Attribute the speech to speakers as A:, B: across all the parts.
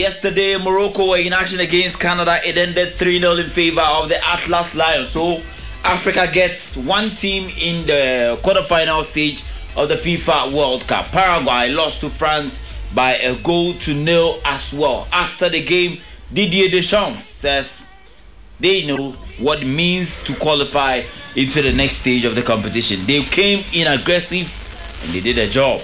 A: Yesterday, Morocco were in action against Canada. It ended 3-0 in favor of the Atlas Lions. So, Africa gets one team in the quarterfinal stage of the FIFA World Cup. Paraguay lost to France by 1-0 as well. After the game, Didier Deschamps says they know what it means to qualify into the next stage of the competition. They came in aggressive and they did a job.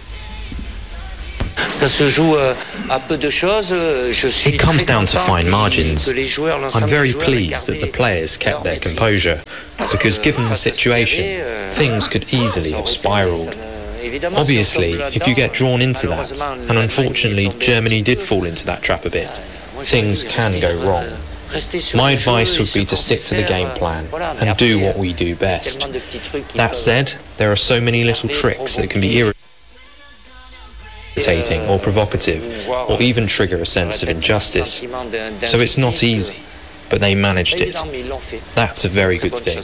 B: It comes down to fine margins. I'm very pleased that the players kept their composure, because given the situation, things could easily have spiralled. Obviously, if you get drawn into that, and unfortunately Germany did fall into that trap a bit, things can go wrong. My advice would be to stick to the game plan and do what we do best. That said, there are so many little tricks that can be irritating or provocative, or even trigger a sense of injustice. So it's not easy, but they managed it. That's a very good thing.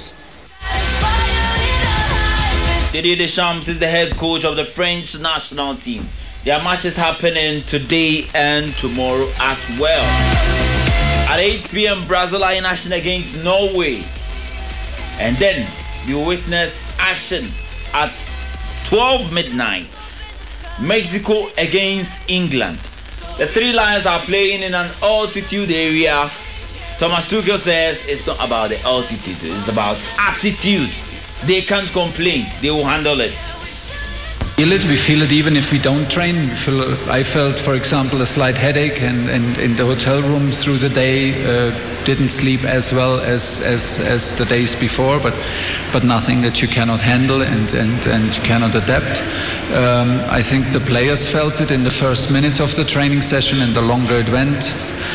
A: Didier Deschamps is the head coach of the French national team. Their matches happening today and tomorrow as well. At 8 p.m, Brazil are in action against Norway. And then you witness action at 12 midnight. Mexico against England. The three Lions are playing in an altitude area. Thomas Tuchel says it's not about the altitude, it's about attitude. They can't complain, they will handle it.
C: We feel it even if we don't train. I felt, for example, a slight headache and in the hotel room through the day, didn't sleep as well as the days before, but nothing that you cannot handle and you cannot adapt. I think the players felt it in the first minutes of the training session, and the longer it went,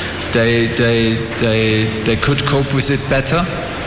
C: they could cope with it better.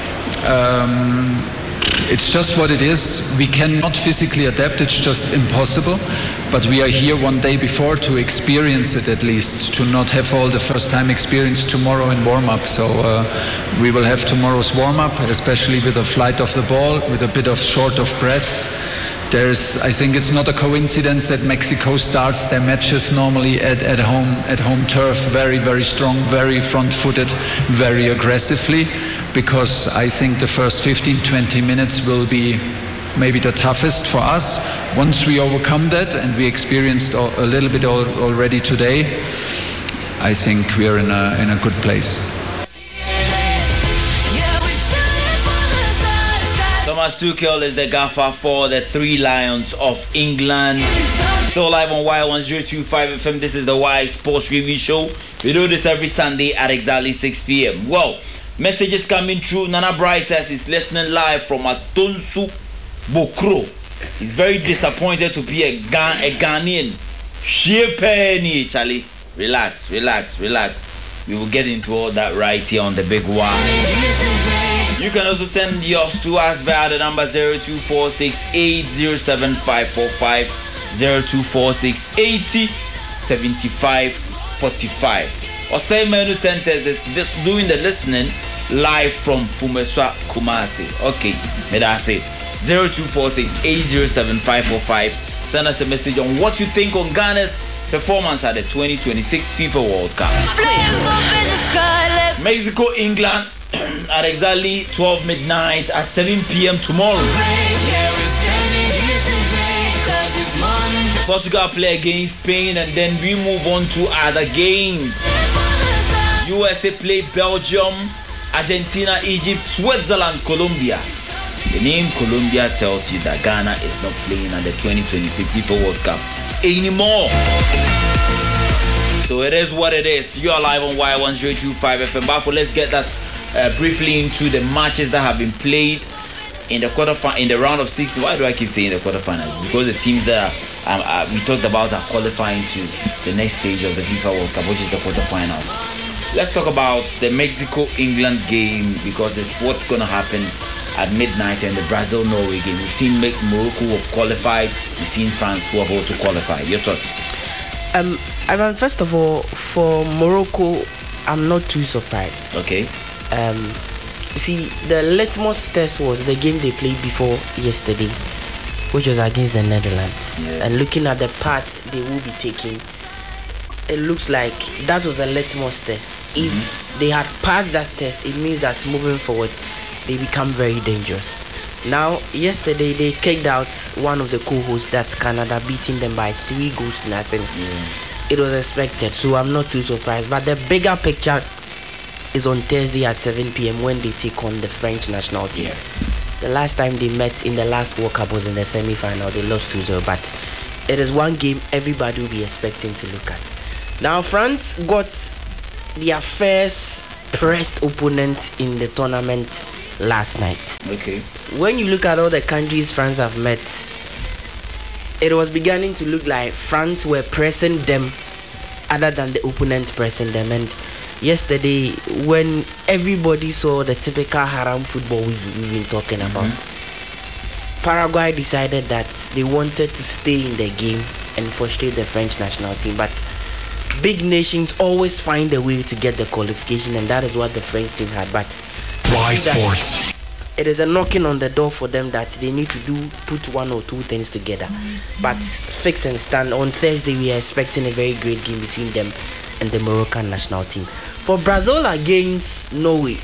C: It's just what it is. We cannot physically adapt, it's just impossible. But we are here one day before to experience it, at least, to not have all the first time experience tomorrow in warm-up. So we will have tomorrow's warm-up, especially with a flight of the ball, with a bit of short of breath. I think it's not a coincidence that Mexico starts their matches normally at home turf, very, very strong, very front-footed, very aggressively, because I think the first 15-20 minutes will be maybe the toughest for us. Once we overcome that, and we experienced a little bit already today, I think we are in a good place.
A: Thomas Tuchel is the gaffer for the three Lions of England. Still live on Y1025 FM. This is the Y Sports Review Show. We do this every Sunday at exactly 6 p.m. Well, messages coming through. Nana Bright says he's listening live from Atonsu Bokro. He's very disappointed to be a Ghanaian. Shepeni, Charlie. Relax. We will get into all that right here on the big one. You can also send yours to us via the number 0246807545, 0246807545. Osei Menu Centers is doing the listening live from Fumeswa, Kumasi. Okay, may I say 0246807545. Send us a message on what you think on Ghana's performance at the 2026 FIFA World Cup. Mexico, England at exactly 12 midnight at 7 p.m. tomorrow. Portugal play against Spain, and then we move on to other games. USA play Belgium, Argentina, Egypt, Switzerland, Colombia. The name Colombia tells you that Ghana is not playing at the 2026 FIFA World Cup anymore. So it is what it is. You are live on Y1025 FM. But let's get us briefly into the matches that have been played in the in the round of 16. Why do I keep saying the quarterfinals? Because the teams that we talked about are qualifying to the next stage of the FIFA World Cup, which is the quarterfinals. Let's talk about the Mexico-England game, because it's what's going to happen at midnight, and the Brazil-Norway game. We've seen Morocco who have qualified. We've seen France who have also qualified. Your thoughts?
D: Ivan, first of all, for Morocco, I'm not too surprised.
A: Okay.
D: You see, the litmus test was the game they played before yesterday, which was against the Netherlands.
A: Yeah.
D: And looking at the path they will be taking, it looks like that was a litmus test. If they had passed that test, it means that moving forward, they become very dangerous. Now, yesterday they kicked out one of the co-hosts, that's Canada, beating them by 3-0. It was expected, so I'm not too surprised. But the bigger picture is on Thursday at 7 p.m. when they take on the French national team. The last time they met in the last World Cup was in the semi-final. They lost 2-0, but it is one game everybody will be expecting to look at. Now, France got their first pressed opponent in the tournament last night.
A: Okay.
D: When you look at all the countries France have met, it was beginning to look like France were pressing them other than the opponent pressing them. And yesterday, when everybody saw the typical haram football we've been talking about, Paraguay decided that they wanted to stay in the game and frustrate the French national team. But big nations always find a way to get the qualification, and that is what the French team had. But
E: Y Sports,
D: it is a knocking on the door for them that they need to put one or two things together. But fix and stand. On Thursday, we are expecting a very great game between them and the Moroccan national team. For Brazil against Norway,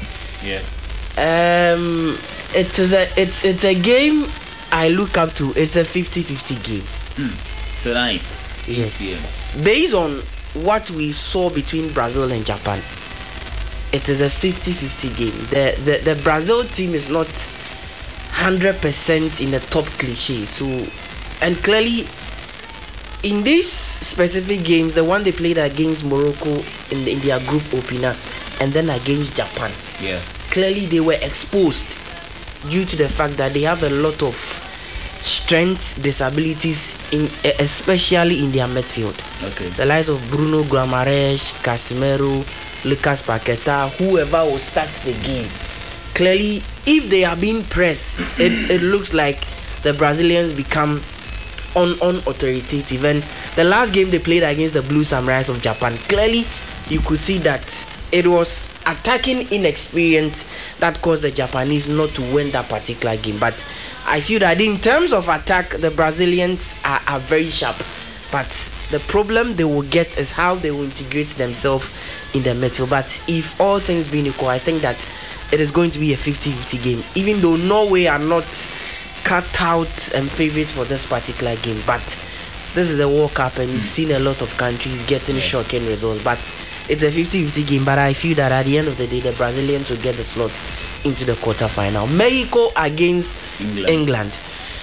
D: it's a game I look up to. It's a 50-50 game.
A: Tonight.
D: Yes. Based on what we saw between Brazil and Japan, it is a 50-50 game. The Brazil team is not 100% in the top cliche. So, and clearly, in these specific games, the one they played against Morocco in their group opener, and then against Japan, clearly they were exposed due to the fact that they have a lot of strength disabilities, especially in their midfield. The likes of Bruno Guimaraes, Casemiro, Lucas Paqueta, whoever will start the game. Clearly, if they are being pressed, it looks like the Brazilians become unauthoritative. And the last game they played against the Blue Samurais of Japan, clearly you could see that it was attacking inexperience that caused the Japanese not to win that particular game. But I feel that in terms of attack, the Brazilians are very sharp. But the problem they will get is how they will integrate themselves in the midfield. But if all things being equal, I think that it is going to be a 50-50 game. Even though Norway are not cut out and favorites for this particular game. But this is a World Cup and we've seen a lot of countries getting shocking results. But it's a 50-50 game. But I feel that at the end of the day, the Brazilians will get the slot into the quarterfinal. Mexico against England.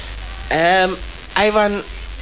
D: Ivan,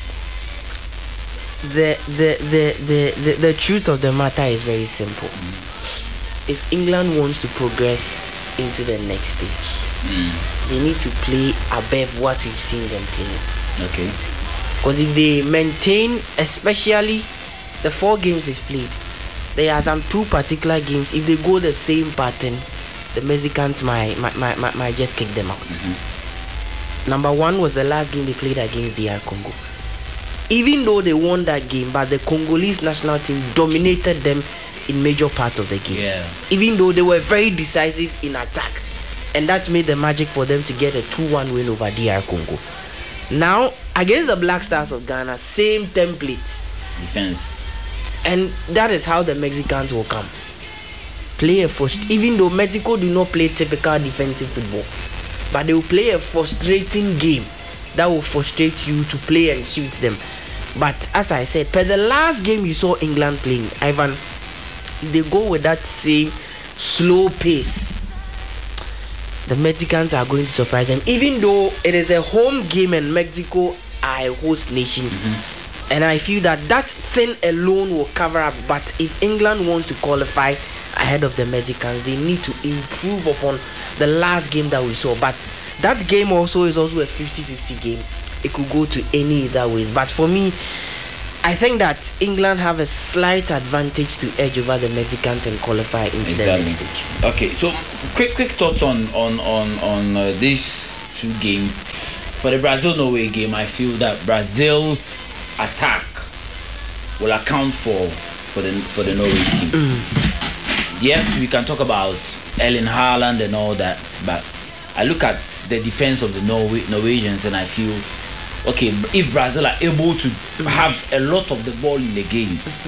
D: the truth of the matter is very simple. If England wants to progress into the next stage, they need to play above what we've seen them playing. Because if they maintain, especially the 4 games they've played, there are some 2 particular games, if they go the same pattern, the Mexicans might just kick them out. Number 1 was the last game they played against DR Congo. Even though they won that game, but the Congolese national team dominated them in major parts of the game. Even though they were very decisive in attack. And that made the magic for them to get a 2-1 win over DR Congo. Now, against the Black Stars of Ghana, same template.
A: Defense.
D: And that is how the Mexicans will come. Play a even though Mexico do not play typical defensive football, but they will play a frustrating game that will frustrate you to play and suit them. But as I said, per the last game you saw England playing, Ivan, they go with that same slow pace. The Mexicans are going to surprise them, even though it is a home game and Mexico are a host nation. And I feel that thing alone will cover up. But if England wants to qualify ahead of the Mexicans, they need to improve upon the last game that we saw. But that game also is also a 50-50 game. It could go to any other ways. But for me, I think that England have a slight advantage to edge over the Mexicans and qualify into the next stage.
A: Okay, so quick thoughts on these 2 games. For the Brazil-Norway game, I feel that Brazil's attack will account for the Norway team. Yes, we can talk about Erling Haaland and all that, but I look at the defense of the Norwegians and I feel, okay, if Brazil are able to have a lot of the ball in the game,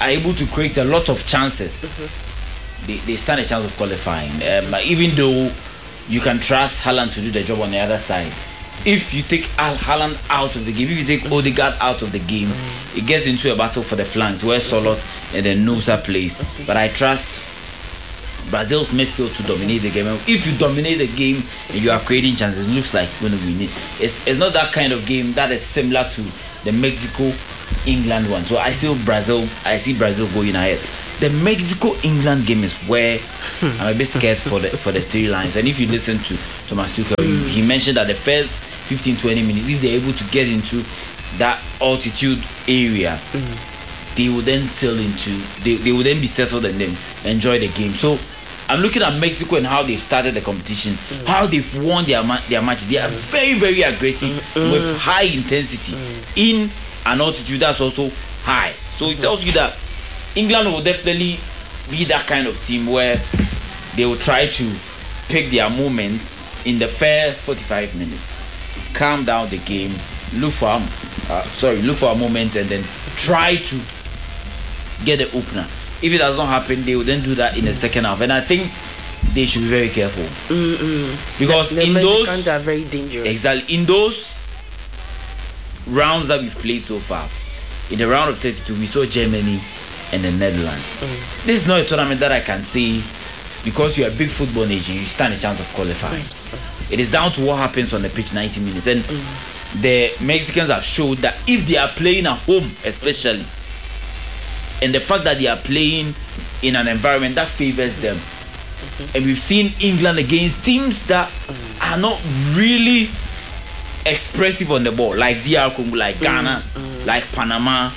A: are able to create a lot of chances, they stand a chance of qualifying. Even though you can trust Haaland to do the job on the other side. If you take Haaland out of the game, if you take Odegaard out of the game, it gets into a battle for the flanks where Solot and then Nusa plays. But I trust Brazil's midfield to dominate the game. And if you dominate the game and you are creating chances, it looks like when we need. It's not that kind of game that is similar to the Mexico-England one. So I see Brazil going ahead. The Mexico-England game is where I'm a bit scared for the three lines. And if you listen to Thomas Tuchel, he mentioned that the first 15-20 minutes, if they're able to get into that altitude area, they will then sail into, they will then be settled and then enjoy the game. So I'm looking at Mexico and how they've started the competition, how they've won their matches. They are very, very aggressive with high intensity in an altitude that's also high. So it tells you that England will definitely be that kind of team where they will try to pick their moments in the first 45 minutes, calm down the game, look for a moment and then try to get the opener. If it does not happen, they will then do that in the second half, and I think they should be very careful because
D: the
A: in those
D: Mexicans are very dangerous.
A: Exactly, in those rounds that we've played so far, in the round of 32, we saw Germany and the Netherlands. This is not a tournament that I can say because you're a big football nation, you stand a chance of qualifying. It is down to what happens on the pitch 90 minutes. And the Mexicans have showed that if they are playing at home, especially, and the fact that they are playing in an environment that favors them, and we've seen England against teams that are not really expressive on the ball, like DR Congo, like Ghana, like Panama.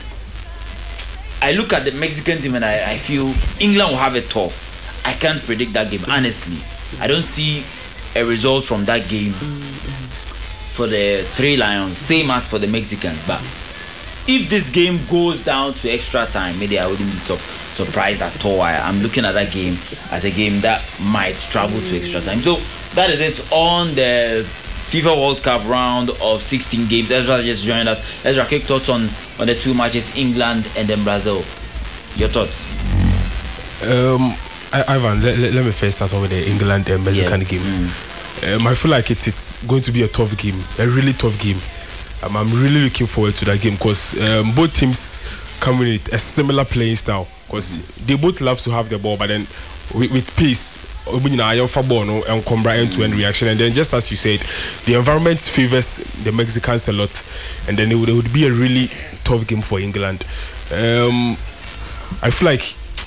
A: I look at the Mexican team and I feel England will have it tough. I can't predict that game, honestly. I don't see a result from that game for the Three Lions, same as for the Mexicans. But if this game goes down to extra time, maybe I wouldn't be surprised at all. I'm looking at that game as a game that might travel to extra time. So that is it on the FIFA World Cup round of 16 games. Ezra just joined us. Ezra, quick thoughts on the two matches, England and then Brazil. Your thoughts?
F: Ivan, let me first start off with the England and Mexican game. I feel like it's going to be a tough game, a really tough game. I'm really looking forward to that game because both teams come with a similar playing style because they both love to have the ball, but then with pace. And end-to-end reaction, and then just as you said, the environment favors the Mexicans a lot, and then it would be a really tough game for England. I feel like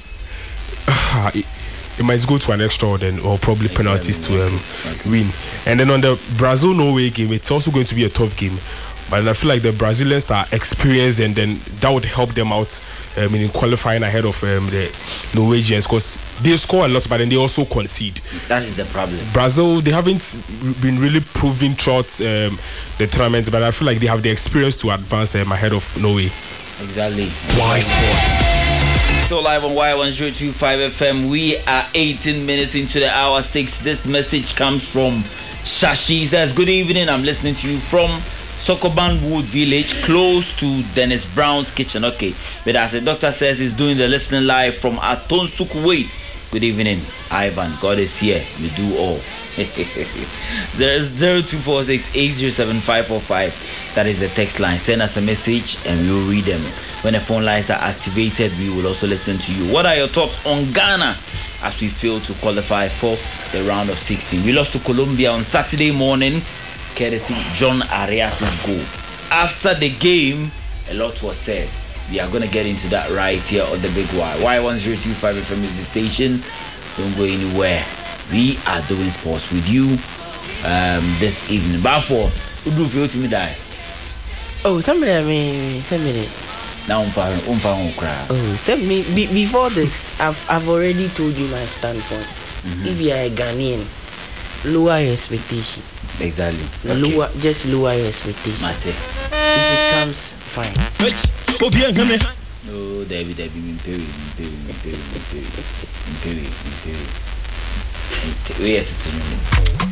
F: it might go to an extra or probably penalties to win. And then on the Brazil-Norway game, it's also going to be a tough game. But I feel like the Brazilians are experienced, and then that would help them out in qualifying ahead of the Norwegians because they score a lot, but then they also concede.
A: That is the problem.
F: Brazil, they haven't been really proving throughout the tournament, but I feel like they have the experience to advance ahead of Norway.
A: Exactly.
E: Y Sports.
A: So live on Y1025 FM, we are 18 minutes into the hour 6. This message comes from Shashi. He says, good evening, I'm listening to you from Sokoban Wood Village, close to Dennis Brown's kitchen. Okay, but as the doctor says, he's doing the listening live from Atonsuk Kuwait. Good evening, Ivan. God is here. We do all. 0246-807-545. That is the text line. Send us a message and we will read them. When the phone lines are activated, we will also listen to you. What are your thoughts on Ghana as we fail to qualify for the round of 16? We lost to Colombia on Saturday morning, courtesy John Arias' goal. After the game, a lot was said. We are going to get into that right here on the Big Y. Y1025 FM is the station. Don't go anywhere. We are doing sports with you this evening. But for who do you feel to me die?
D: Oh, tell me.
A: Now
D: Tell me before this. I've already told you my standpoint. If you are a Ghanaian, lower your expectation.
A: Exactly.
D: Okay. Just lower your expectation.
A: Mate.
D: If it comes, fine.
A: No, Debbie, Imperi. Wait, it's